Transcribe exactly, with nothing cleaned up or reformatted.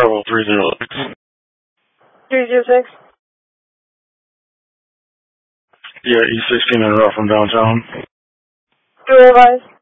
Bravo three zero six. three zero six? Yeah, E sixteen and up from downtown. Do you advise?